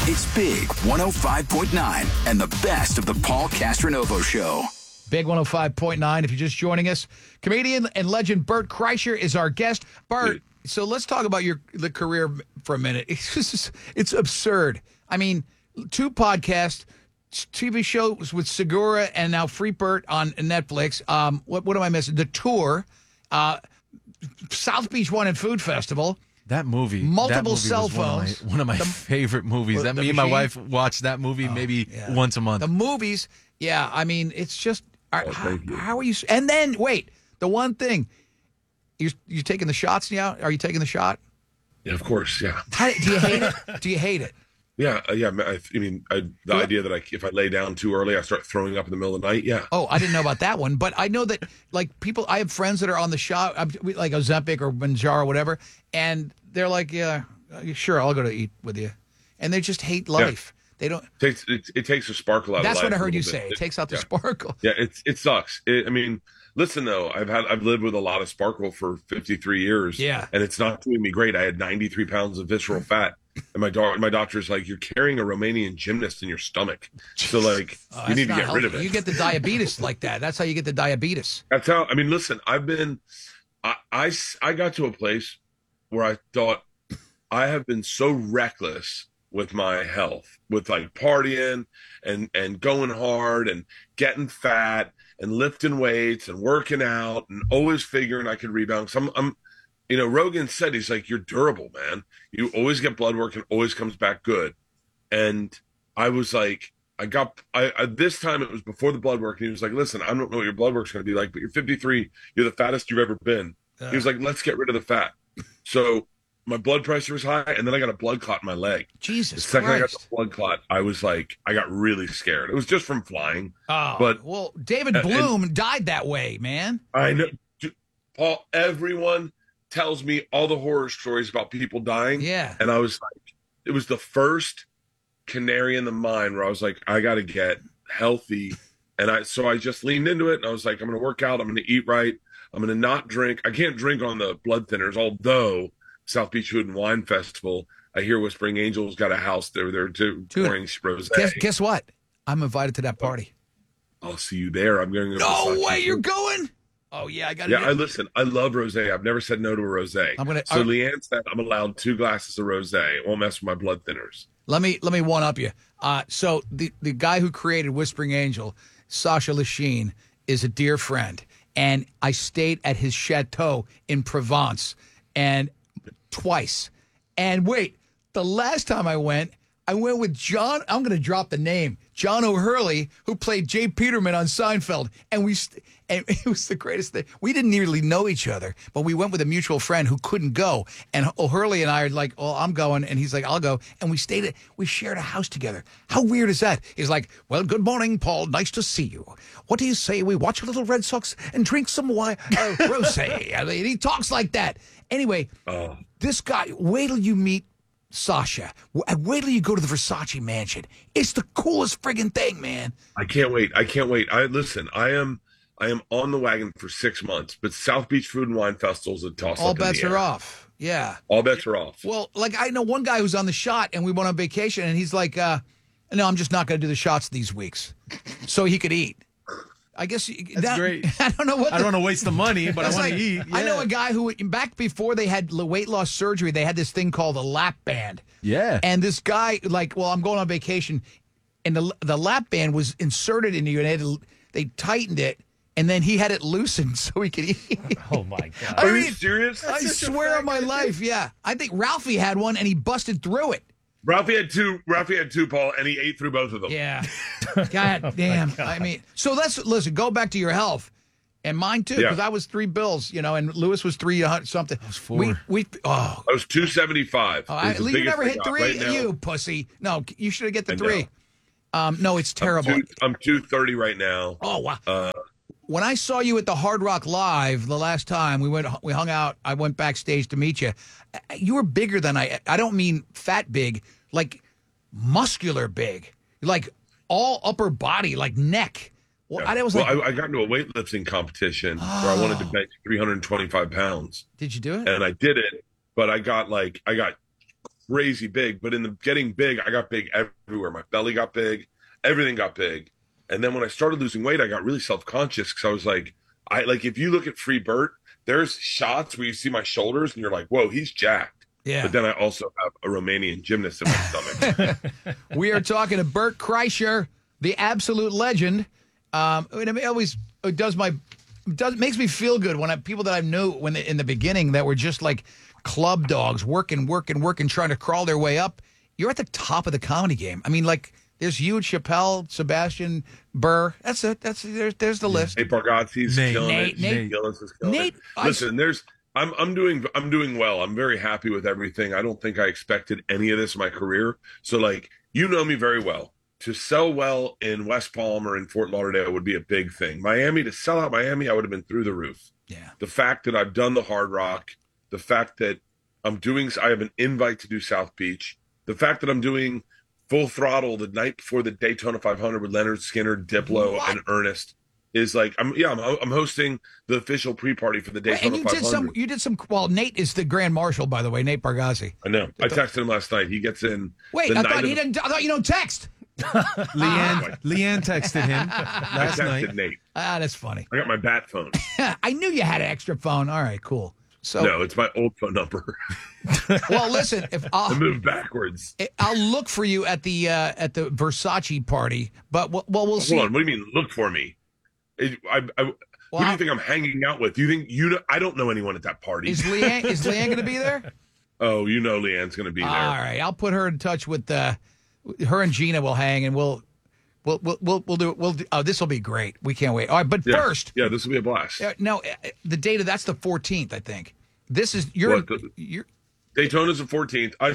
It's Big 105.9 and the best of the Paul Castronovo Show. Big 105.9. If you're just joining us, comedian and legend Bert Kreischer is our guest. Bert, so let's talk about the career for a minute. It's absurd. I mean, 2 podcasts, TV shows with Segura and now Free Bert on Netflix. What am I missing? The tour, South Beach Wine and Food Festival. That movie. Multiple cell phones. One of my favorite movies. Me and my wife watch that movie once a month. The movies, yeah. I mean, it's just, how are you? And then, wait, the one thing, you're taking the shots now? Are you taking the shot? Yeah, of course, yeah. Do you hate it? Do you hate it? Yeah. I mean, the idea that if I lay down too early, I start throwing up in the middle of the night. Yeah. Oh, I didn't know about that one, but I know that people. I have friends that are on the shot, like Ozempic or Mounjaro or whatever, and they're like, "Yeah, sure, I'll go to eat with you," and they just hate life. Yeah. They don't. It takes the sparkle out. That's of life what I heard you bit. say. It takes out the sparkle. Yeah, it sucks. I mean, listen though, I've lived with a lot of sparkle for 53 years. Yeah, and it's not doing me great. I had 93 pounds of visceral fat. And my doctor's like, you're carrying a Romanian gymnast in your stomach. So, like, you need to get rid of it. You get the diabetes like that. That's how you get the diabetes. That's how, I mean, listen, I got to a place where I thought I have been so reckless with my health, with like partying and going hard and getting fat and lifting weights and working out and always figuring I could rebound. So I'm Rogan said, he's like, you're durable, man. You always get blood work and always comes back good. And I was like, this time it was before the blood work. And he was like, listen, I don't know what your blood work's going to be like, but you're 53. You're the fattest you've ever been. He was like, let's get rid of the fat. So my blood pressure was high. And then I got a blood clot in my leg. Jesus The second Christ. I got the blood clot, I was like, I got really scared. It was just from flying. Oh, but well, David Bloom died that way, man. I know. Paul, everyone tells me all the horror stories about people dying. Yeah. And I was like, it was the first canary in the mine where I was like, I got to get healthy. And so I just leaned into it and I was like, I'm going to work out. I'm going to eat right. I'm going to not drink. I can't drink on the blood thinners, although South Beach Food and Wine Festival, I hear Whispering Angels got a house there. They're pouring rosé. Guess what? I'm invited to that party. I'll see you there. I'm going to go. No way, you're going? Oh, yeah, I got it. Yeah, I love rosé. I've never said no to a rosé. So Leanne said I'm allowed 2 glasses of rosé. It won't mess with my blood thinners. Let me one up you. So the guy who created Whispering Angel, Sasha Lachine, is a dear friend, and I stayed at his chateau in Provence, and twice. And wait, the last time I went with John. I'm going to drop the name, John O'Hurley, who played Jay Peterman on Seinfeld, and it was the greatest thing. We didn't really know each other, but we went with a mutual friend who couldn't go, and O'Hurley and I are like, "Oh, I'm going," and he's like, "I'll go," and we shared a house together. How weird is that? He's like, "Well, good morning, Paul. Nice to see you. What do you say we watch a little Red Sox and drink some rosé?" I mean, he talks like that. Anyway, this guy. Wait till you meet Sasha. Wait till you go to the Versace mansion. It's the coolest friggin' thing, man. I can't wait. Listen, I am on the wagon for 6 months, but South Beach Food and Wine Festival is a toss. All bets are off. Yeah. All bets are off. Well, like I know one guy who's on the shot and we went on vacation and he's like, no, I'm just not going to do the shots these weeks so he could eat. I guess that's great. I don't know what. I don't want to waste the money, but I want to eat. Yeah. I know a guy who, back before they had weight loss surgery, they had this thing called a lap band. Yeah. And this guy, I'm going on vacation, and the lap band was inserted into you, and they tightened it, and then he had it loosened so he could eat. Oh my God! Are you serious? I swear on my life, yeah. I think Ralphie had one, and he busted through it. Ralphie had two, Paul, and he ate through both of them. Yeah. God damn. I mean, so listen, go back to your health. And mine too, because I was $3 bills, and Lewis was 300 something. I was 4. I was 275. You never hit 3, right, you pussy. No, you should have get the 3. No, it's terrible. I'm 230 right now. Oh wow. When I saw you at the Hard Rock Live the last time, we hung out. I went backstage to meet you. You were bigger than I don't mean fat big, like muscular big, like all upper body, like neck. Well, yeah. I got into a weightlifting competition where I wanted to bench 325 pounds. Did you do it? And I did it, but I got crazy big, but in the getting big, I got big everywhere. My belly got big, everything got big. And then when I started losing weight, I got really self-conscious because I was like, if you look at Free Bert, there's shots where you see my shoulders and you're like, whoa, he's jacked. Yeah. But then I also have a Romanian gymnast in my stomach. We are talking to Bert Kreischer, the absolute legend. It makes me feel good when people that I knew in the beginning that were just like club dogs, working, trying to crawl their way up. You're at the top of the comedy game. I mean, like, there's you, Chappelle, Sebastian, Burr. That's it. There's the list. Nate Bargatze's killing it. Nate Gillis is killing it. Listen, I'm doing well. I'm very happy with everything. I don't think I expected any of this in my career. So, like, you know me very well. To sell well in West Palm or in Fort Lauderdale would be a big thing. To sell out Miami, I would have been through the roof. Yeah. The fact that I've done the Hard Rock, the fact that I have an invite to do South Beach, the fact that I'm doing Full Throttle the night before the Daytona 500 with Leonard Skinner, Diplo, and Ernest is like, I'm hosting the official pre-party for the Daytona 500. You did some. Well, Nate is the Grand Marshal, by the way, Nate Bargatze. I know. I texted him last night. He gets in. Wait, I thought you don't text. Leanne texted him last night. Nate. That's funny. I got my bat phone. I knew you had an extra phone. All right, cool. So no, it's my old phone number. Well, listen, if I move backwards, I'll look for you at the Versace party. But we'll see. Hold on. What do you mean? Look for me? Who do you think I'm hanging out with? Do you think I don't know anyone at that party. Is Leanne going to be there? Oh, Leanne's going to be there. All right, I'll put her in touch with her and Gina will hang, and we'll do. Oh, this will be great. We can't wait. All right, but first, this will be a blast. No, the date that's the 14th, I think. This is Daytona's the 14th. I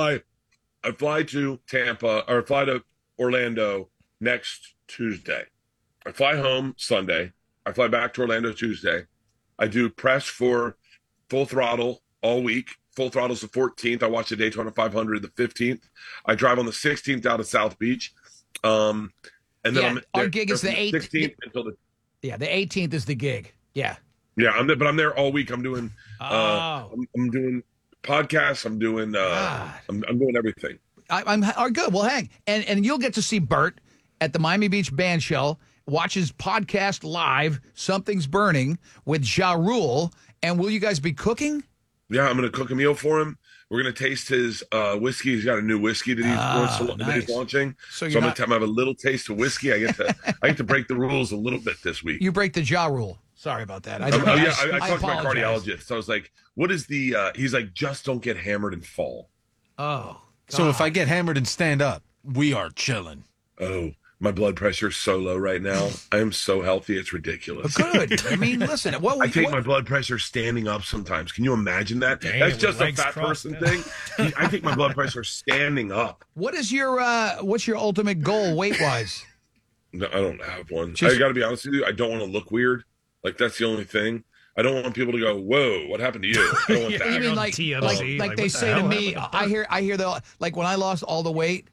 fly to Tampa or fly to Orlando next Tuesday. I fly home Sunday. I fly back to Orlando Tuesday. I do press for Full Throttle all week. Full Throttle's the 14th. I watch the Daytona 500 the 15th. I drive on the 16th out of South Beach. And then our gig is the 16th until the 18th is the gig. Yeah. Yeah, I'm there all week. I'm doing I'm doing podcasts. I'm doing I'm doing everything. I'm good. We'll hang. And you'll get to see Bert at the Miami Beach Band Shell. Watch his podcast live, Something's Burning, with Ja Rule. And will you guys be cooking? Yeah, I'm going to cook a meal for him. We're going to taste his whiskey. He's got a new whiskey that he's launching. So I'm going to have a little taste of whiskey. I get to break the rules a little bit this week. You break the Ja Rule. Sorry about that. I talked to my cardiologist. I was like, what is the he's like, just don't get hammered and fall. Oh. God. So if I get hammered and stand up, we are chilling. Oh, my blood pressure is so low right now. I am so healthy. It's ridiculous. Good. I mean, listen. I take my blood pressure standing up sometimes. Can you imagine that? Dang, that's just a fat person thing. I take my blood pressure standing up. What is what's your ultimate goal weight-wise? No, I don't have one. I got to be honest with you. I don't want to look weird. Like, that's the only thing. I don't want people to go, whoa, what happened to you? I don't want that. You mean like they say to me, I hear like when I lost all the weight,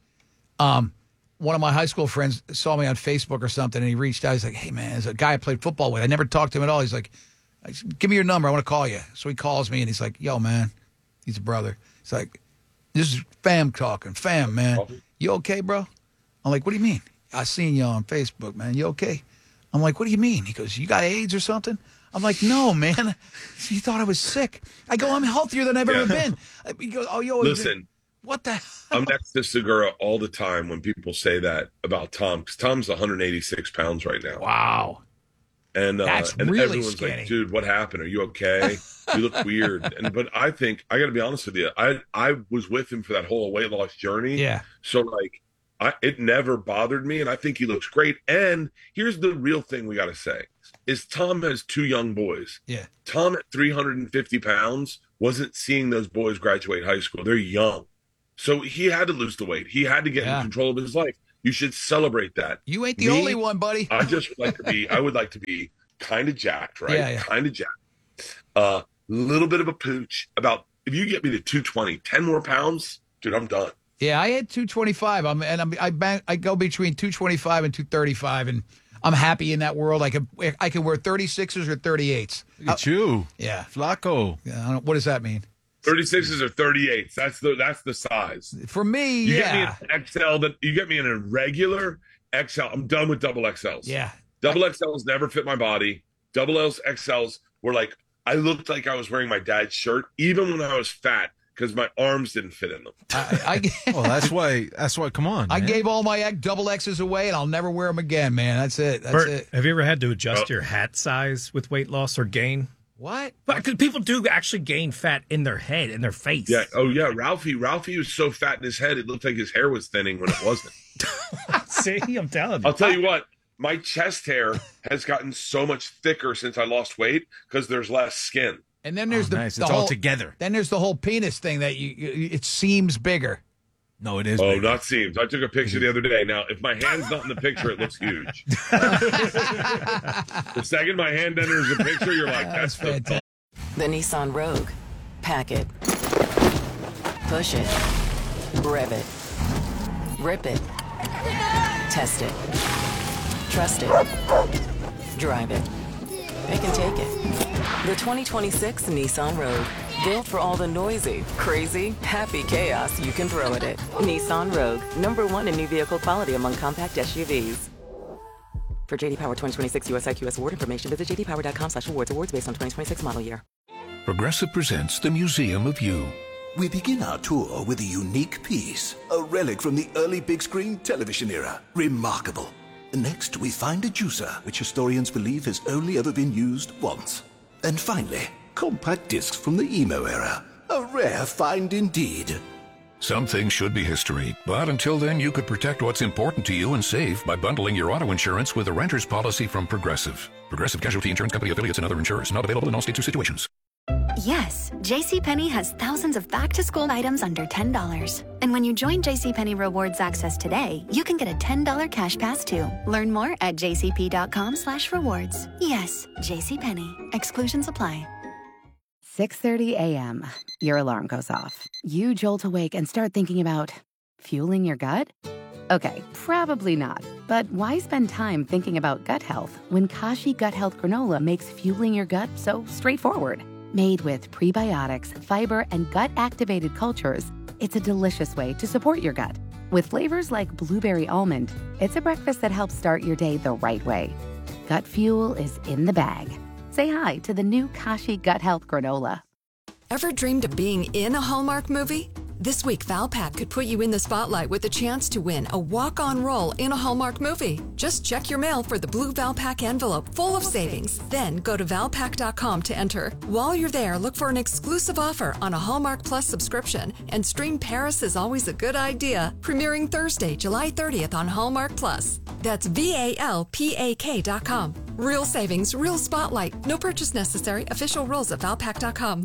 one of my high school friends saw me on Facebook or something, and he reached out. He's like, hey, man, there's a guy I played football with. I never talked to him at all. He's like, give me your number. I want to call you. So he calls me, and he's like, yo, man. He's a brother. He's like, this is fam talking. Fam, man. You okay, bro? I'm like, what do you mean? I seen you on Facebook, man. You okay? I'm like, what do you mean? He goes, you got AIDS or something? I'm like, no, man. He thought I was sick. I go, I'm healthier than I've ever been. He goes, oh, yo. Listen. What the hell? I'm next to Segura all the time when people say that about Tom, because Tom's 186 pounds right now. Wow. And that's and really everyone's skinny. like, dude, what happened? Are you okay? You look weird. But I think, I got to be honest with you, I was with him for that whole weight loss journey. Yeah. So, like, it never bothered me, and I think he looks great. And here's the real thing we got to say, is Tom has two young boys. Yeah. Tom at 350 pounds wasn't seeing those boys graduate high school. They're young. So he had to lose the weight. He had to get in control of his life. You should celebrate that. You ain't the only one, buddy. I would like to be kind of jacked, right? Yeah. Kind of jacked. Little bit of a pooch. If you get me to 220, 10 more pounds, dude, I'm done. Yeah, I hit 225. I go between 225 and 235, and I'm happy in that world. I can wear 36s or 38s. Look at you. Yeah. Flacco. Yeah, what does that mean? 36s or 38s. That's the size. For me, You yeah. get me an XL. You get me in a regular XL. I'm done with double XLs. Yeah. Double XLs never fit my body. Double XLs were like, I looked like I was wearing my dad's shirt, even when I was fat, because my arms didn't fit in them. Well, that's why. Come on. I man. gave all my double X's away, and I'll never wear them again, man. That's it. That's Bert, it. have you ever had to adjust your hat size with weight loss or gain? What? Because people do actually gain fat in their head, in their face. Yeah. Oh, yeah. Ralphie was so fat in his head, it looked like his hair was thinning when it wasn't. See, I'm telling you. I'll tell you what. My chest hair has gotten so much thicker since I lost weight because there's less skin. And then there's nice. the It's whole all together. Then there's the whole penis thing that it seems bigger. No, it is. Oh, bigger. not seems. I took a picture the other day. Now, if my hand's not in the picture, it looks huge. The second my hand enters the picture, you're like, that's fantastic. The Nissan Rogue. Pack it. Push it. Rev it. Rip it. Test it. Trust it. Drive it. It can take it. The 2026 Nissan Rogue. Built for all the noisy, crazy, happy chaos you can throw at it. Nissan Rogue. #1 in new vehicle quality among compact SUVs. For JD Power 2026 US IQS award information, visit jdpower.com/awards. Awards based on 2026 model year. Progressive presents the Museum of You. We begin our tour with a unique piece, a relic from the early big screen television era. Remarkable. Next, we find a juicer, which historians believe has only ever been used once. And finally, compact discs from the emo era. A rare find indeed. Some things should be history, but until then, you could protect what's important to you and save by bundling your auto insurance with a renter's policy from Progressive. Progressive Casualty Insurance Company affiliates and other insurers. Not available in all states or situations. Yes, JCPenney has thousands of back-to-school items under $10. And when you join JCPenney Rewards Access today, you can get a $10 cash pass too. Learn more at jcp.com/rewards. Yes, JCPenney. Exclusions apply. 6:30 a.m. Your alarm goes off. You jolt awake and start thinking about fueling your gut? Okay, probably not. But why spend time thinking about gut health when Kashi Gut Health Granola makes fueling your gut so straightforward? Made with prebiotics, fiber, and gut-activated cultures, it's a delicious way to support your gut. With flavors like blueberry almond, it's a breakfast that helps start your day the right way. Gut fuel is in the bag. Say hi to the new Kashi Gut Health Granola. Ever dreamed of being in a Hallmark movie? This week, Valpak could put you in the spotlight with a chance to win a walk-on role in a Hallmark movie. Just check your mail for the blue Valpak envelope full of savings. Then go to Valpak.com to enter. While you're there, look for an exclusive offer on a Hallmark Plus subscription and stream Paris is Always a Good Idea, premiering Thursday, July 30th on Hallmark Plus. That's VALPAK.com. Real savings, real spotlight. No purchase necessary. Official rules at Valpak.com.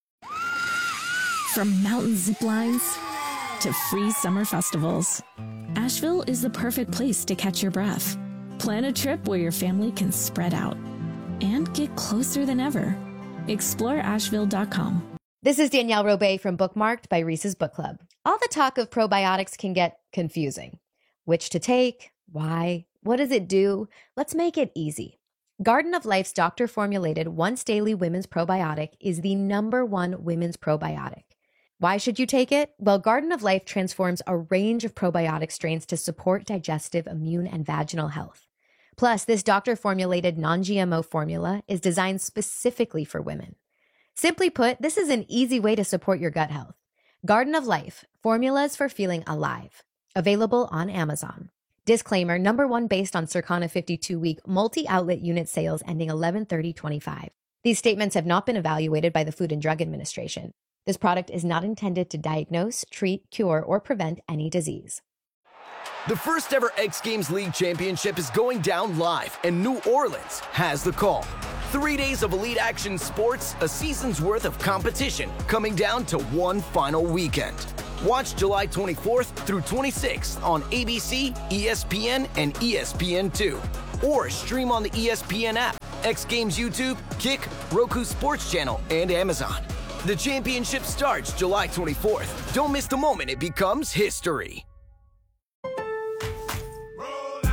From mountain zip lines to free summer festivals, Asheville is the perfect place to catch your breath. Plan a trip where your family can spread out and get closer than ever. Explore Asheville.com. This is Danielle Robay from Bookmarked by Reese's Book Club. All the talk of probiotics can get confusing. Which to take? Why? What does it do? Let's make it easy. Garden of Life's doctor-formulated once-daily women's probiotic is the #1 women's probiotic. Why should you take it? Well, Garden of Life transforms a range of probiotic strains to support digestive, immune, and vaginal health. Plus, this doctor-formulated non-GMO formula is designed specifically for women. Simply put, this is an easy way to support your gut health. Garden of Life, formulas for feeling alive. Available on Amazon. Disclaimer, #1 based on Circana 52-week multi-outlet unit sales ending 11/30/25. These statements have not been evaluated by the Food and Drug Administration. This product is not intended to diagnose, treat, cure, or prevent any disease. The first ever X Games League Championship is going down live, and New Orleans has the call. 3 days of elite action sports, a season's worth of competition, coming down to one final weekend. Watch July 24th through 26th on ABC, ESPN, and ESPN2. Or stream on the ESPN app, X Games YouTube, Kick, Roku Sports Channel, and Amazon. The championship starts July 24th. Don't miss the moment it becomes history.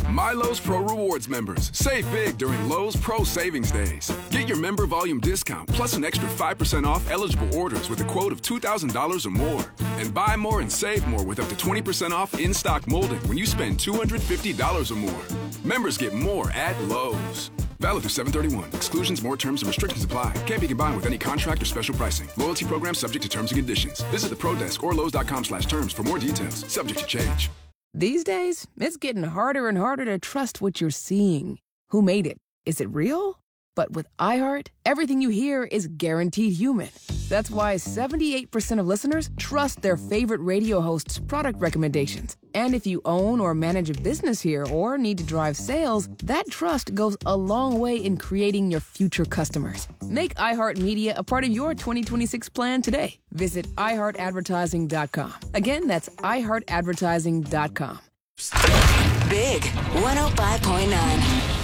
My Lowe's Pro Rewards members, save big during Lowe's Pro Savings Days. Get your member volume discount plus an extra 5% off eligible orders with a quote of $2,000 or more. And buy more and save more with up to 20% off in-stock molding when you spend $250 or more. Members get more at Lowe's. Valid through 7/31. Exclusions, more terms, and restrictions apply. Can't be combined with any contract or special pricing. Loyalty program subject to terms and conditions. Visit the Pro Desk or Lowe's.com/terms for more details. Subject to change. These days, it's getting harder and harder to trust what you're seeing. Who made it? Is it real? But with iHeart, everything you hear is guaranteed human. That's why 78% of listeners trust their favorite radio host's product recommendations. And if you own or manage a business here or need to drive sales, that trust goes a long way in creating your future customers. Make iHeartMedia a part of your 2026 plan today. Visit iHeartAdvertising.com. Again, that's iHeartAdvertising.com. Big 105.9.